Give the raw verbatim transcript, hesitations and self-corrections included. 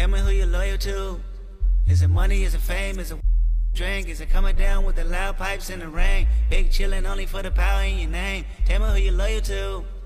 Tell me who you're loyal to. Is it money, is it fame, is it drink? Is it coming down with the loud pipes in the rain? Big chillin' only for the power in your name. Tell me who you're loyal to.